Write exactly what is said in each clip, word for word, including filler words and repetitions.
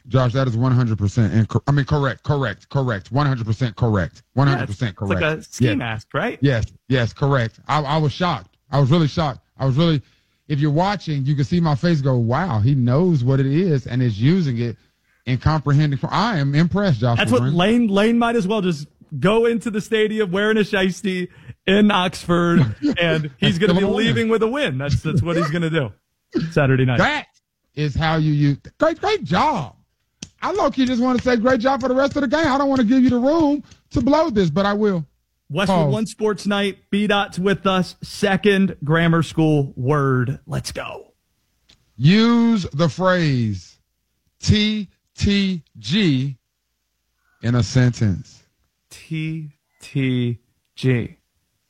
Josh, that is one hundred percent incorrect. I mean, correct, correct, correct. one hundred percent correct. one hundred percent yeah, it's, correct. It's like a ski yes. mask, right? Yes, yes, correct. I, I was shocked. I was really shocked. I was really, if you're watching, you can see my face go, wow, he knows what it is and is using it in comprehending. I am impressed, Josh. That's what Lane, Lane might as well just go into the stadium wearing a shiesty in Oxford, and he's going to be leaving with a win. That's, that's what he's going to do Saturday night. That is how you use, great, great job. I low-key just want to say great job for the rest of the game. I don't want to give you the room to blow this, but I will. Westwood Pause. One Sports Night. B-Dot's with us. Second grammar school word. Let's go. Use the phrase T T G in a sentence. T T G.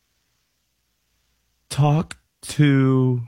Talk to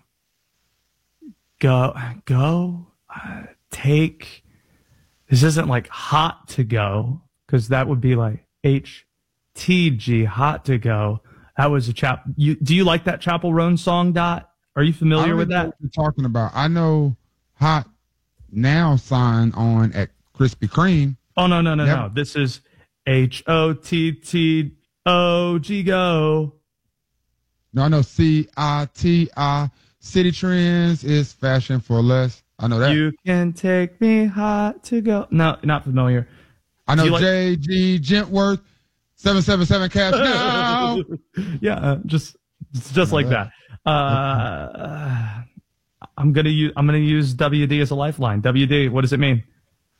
go. Go. Uh, take. This isn't like hot to go, because that would be like H T G, hot to go. That was a chap. You, do you like that Chapel Roan song, Dot? Are you familiar with that? What you're talking about. I know hot now sign on at Krispy Kreme. Oh, no, no, no, yep. no. This is H O T T O G go. No, I know C I T I. City Trends is fashion for less. I know that. You can take me hot to go. No, not familiar. I know J G Gentworth, seven seven seven cash now. yeah, uh, just just like that. that. Uh, I'm gonna use I'm gonna use W D as a lifeline. W D, what does it mean?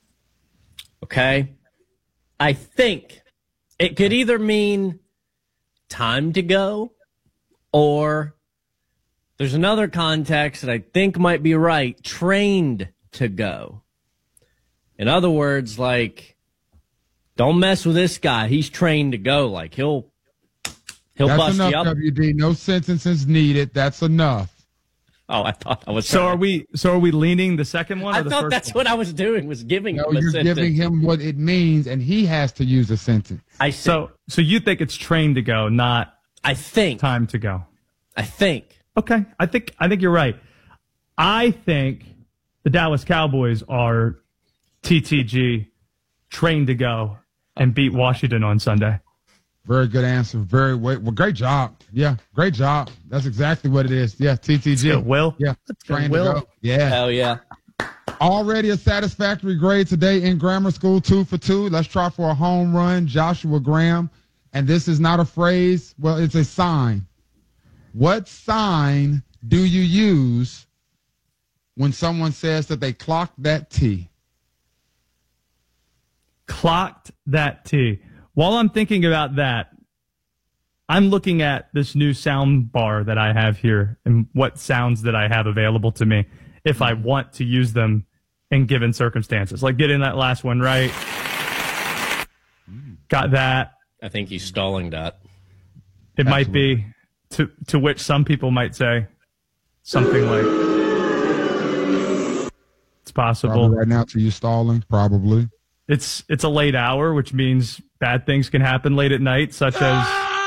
Okay, I think it could either mean time to go, or there's another context that I think might be right, trained to go. In other words, like, don't mess with this guy. He's trained to go. Like, he'll he'll That's bust enough, you up. W D. No sentences needed. That's enough. Oh, I thought I was. So are we? So are we leaning the second one? I or the thought first that's one? what I was doing. Was giving No, him a you're sentence. giving him what it means, and he has to use a sentence. I see. So so you think it's trained to go, not I think time to go. I think. Okay, I think I think you're right. I think the Dallas Cowboys are T T G, trained to go, and beat Washington on Sunday. Very good answer. Very well. Great job. Yeah, great job. That's exactly what it is. Yeah, T T G. Will. Yeah, trained Will. to go. Yeah. Hell yeah. Already a satisfactory grade today in grammar school, two for two. Let's try for a home run, Joshua Graham. And this is not a phrase. Well, it's a sign. What sign do you use when someone says that they clocked that T? Clocked that T. While I'm thinking about that, I'm looking at this new sound bar that I have here and what sounds that I have available to me if I want to use them in given circumstances. Like getting that last one right. Got that. I think he's stalling that. It Absolutely. might be, to to which some people might say something like, it's possible. Probably right now to you stalling, probably. It's it's a late hour, which means bad things can happen late at night, such as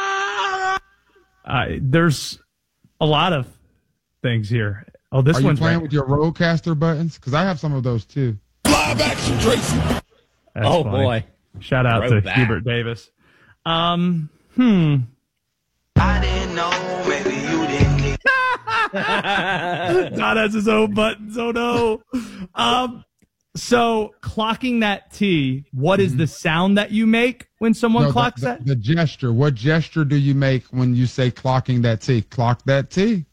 uh, there's a lot of things here. Oh, this Are you one's playing right. with your Rodecaster buttons? Because I have some of those too. Live action, Tracy. That's oh funny. boy! Shout out to Throwback. Hubert Davis. Um, hmm. I didn't know, maybe you didn't. Todd has his own buttons. Oh no. Um. So clocking that T, what is the sound that you make when someone No, clocks the, that? the, the gesture. What gesture do you make when you say clocking that T? Clock that T.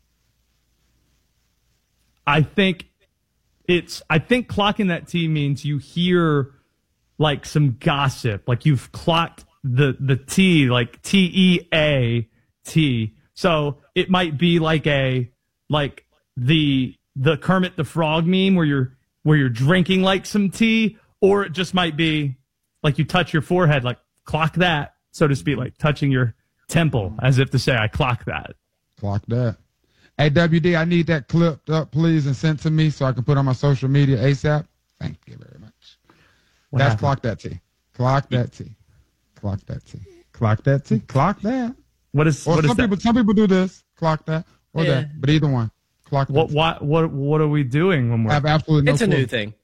I think it's, I think clocking that T means you hear like some gossip, like you've clocked the, the T, like T E A T. So it might be like a, like the, the Kermit the Frog meme where you're, where you're drinking like some tea, or it just might be like you touch your forehead, like clock that, so to speak, like touching your temple as if to say, I clock that. Clock that. Hey, W D, I need that clipped up, please, and sent to me so I can put on my social media ASAP. Thank you very much. What That's happened? clock that T. Clock that T. Clock that T. Clock that T. Clock that. What is, Or what some is that? people, some people do this. Clock that or Yeah. that. But either one. Clock that. What, what, what, what are we doing when I we're, have absolutely no It's a clue. new thing.